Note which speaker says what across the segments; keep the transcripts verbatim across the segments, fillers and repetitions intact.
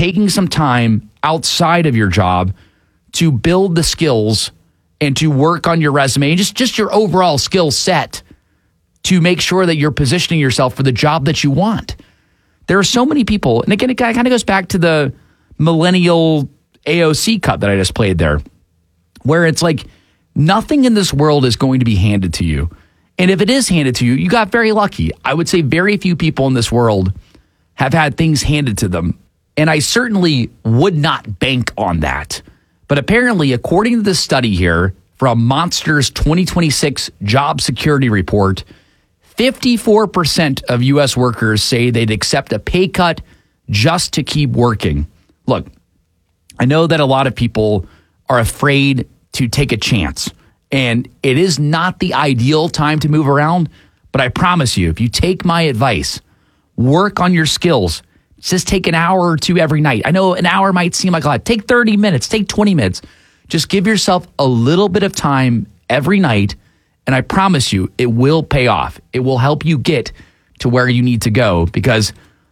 Speaker 1: taking some time outside of your job to build the skills and to work on your resume and just, just your overall skill set to make sure that you're positioning yourself for the job that you want. There are so many people, and again, it kind of goes back to the millennial A O C cut that I just played there, where it's like nothing in this world is going to be handed to you. And if it is handed to you, you got very lucky. I would say very few people in this world have had things handed to them. And I certainly would not bank on that. But apparently, according to this study here from Monster's twenty twenty-six Job Security Report, fifty-four percent of U S workers say they'd accept a pay cut just to keep working. Look, I know that a lot of people are afraid to take a chance, and it is not the ideal time to move around, but I promise you, if you take my advice, work on your skills, just take an hour or two every night. I know an hour might seem like a lot. Take thirty minutes, take twenty minutes. Just give yourself a little bit of time every night, and I promise you, it will pay off. It will help you get to where you need to go, because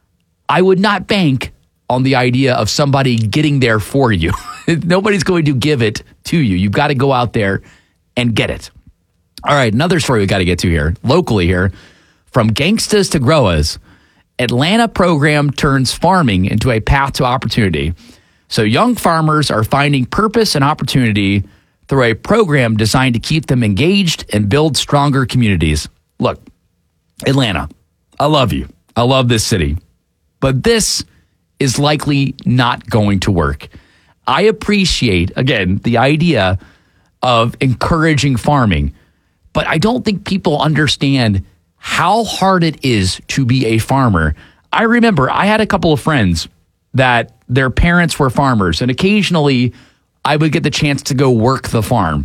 Speaker 1: I would not bank on the idea of somebody getting there for you. Nobody's going to give it to you. You've got to go out there and get it. All right, another story we got to get to here, locally here, from gangstas to growers. Atlanta program turns farming into a path to opportunity. So young farmers are finding purpose and opportunity through a program designed to keep them engaged and build stronger communities. Look, Atlanta, I love you. I love this city. But this is likely not going to work. I appreciate, again, the idea of encouraging farming, but I don't think people understand how hard it is to be a farmer. I remember I had a couple of friends that their parents were farmers, and occasionally I would get the chance to go work the farm.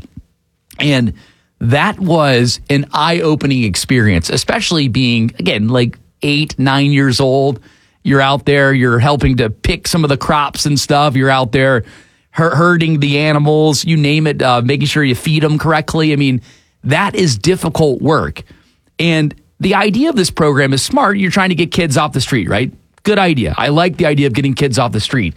Speaker 1: And that was an eye-opening experience, especially being, again, like eight, nine years old. You're out there, you're helping to pick some of the crops and stuff. You're out there herding the animals, you name it, uh, making sure you feed them correctly. I mean, that is difficult work. And the idea of this program is smart. You're trying to get kids off the street, right? Good idea. I like the idea of getting kids off the street.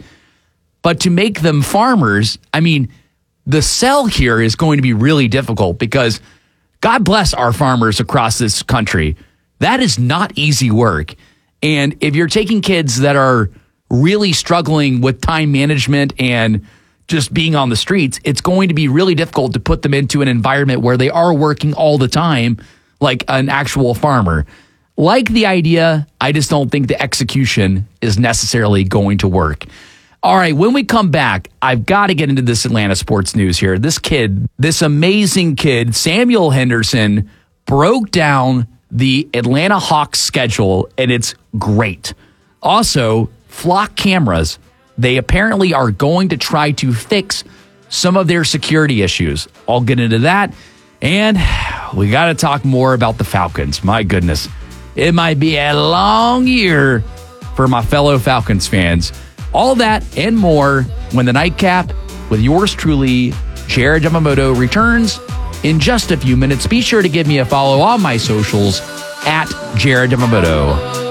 Speaker 1: But to make them farmers, I mean, the sell here is going to be really difficult, because God bless our farmers across this country. That is not easy work. And if you're taking kids that are really struggling with time management and just being on the streets, it's going to be really difficult to put them into an environment where they are working all the time like an actual farmer. Like the idea, I just don't think the execution is necessarily going to work. All right, when we come back, I've got to get into this Atlanta sports news here. This kid, this amazing kid, Samuel Henderson, broke down the Atlanta Hawks schedule, and it's great. Also, Flock cameras, they apparently are going to try to fix some of their security issues. I'll get into that. And we got to talk more about the Falcons. My goodness, it might be a long year for my fellow Falcons fans. All that and more when the Nightcap with yours truly, Jared Yamamoto, returns in just a few minutes. Be sure to give me a follow on my socials at Jared Yamamoto.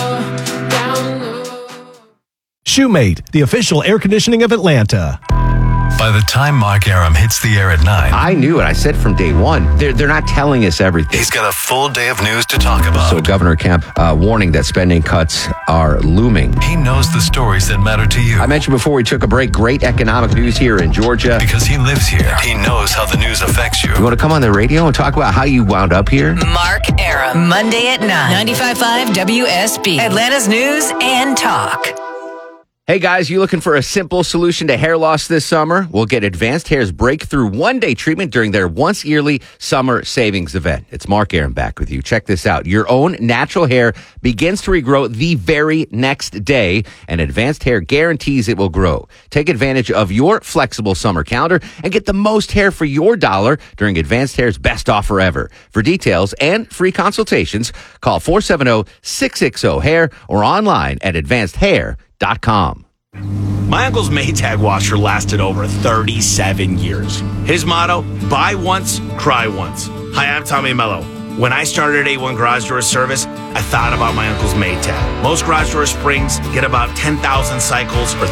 Speaker 2: Shoemate, the official air conditioning of Atlanta.
Speaker 3: By the time Mark Aram hits the air at nine,
Speaker 4: I knew it. I said from day one, they're, they're not telling us everything.
Speaker 3: He's got a full day of news to talk about.
Speaker 4: So Governor Kemp uh, warning that spending cuts are looming.
Speaker 3: He knows the stories that matter to you.
Speaker 4: I mentioned before we took a break, great economic news here in Georgia.
Speaker 3: Because he lives here. He knows how the news affects you.
Speaker 4: You want to come on the radio and talk about how you wound up here?
Speaker 5: Mark Aram, Monday at nine, ninety-five point five W S B, Atlanta's News and Talk.
Speaker 4: Hey guys, you looking for a simple solution to hair loss this summer? We'll get Advanced Hair's breakthrough one-day treatment during their once-yearly summer savings event. It's Mark Aram back with you. Check this out. Your own natural hair begins to regrow the very next day, and Advanced Hair guarantees it will grow. Take advantage of your flexible summer calendar and get the most hair for your dollar during Advanced Hair's best offer ever. For details and free consultations, call four seven zero, six six zero, hair or online at advanced hair dot com.
Speaker 6: My uncle's Maytag washer lasted over thirty-seven years. His motto, buy once, cry once. Hi, I'm Tommy Mello. When I started at A one Garage Door Service, I thought about my uncle's Maytag. Most garage door springs get about ten thousand cycles or